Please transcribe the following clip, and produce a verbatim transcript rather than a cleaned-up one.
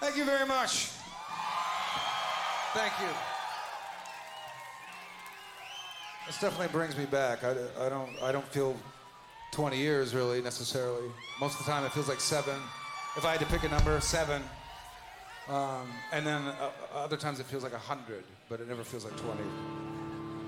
thank you very much. Thank you. This definitely brings me back. I, I don't I don't feel twenty years really necessarily. Most of the time it feels like seven. If I had to pick a number, seven. Um, and then uh, other times it feels like a hundred, but it never feels like twenty.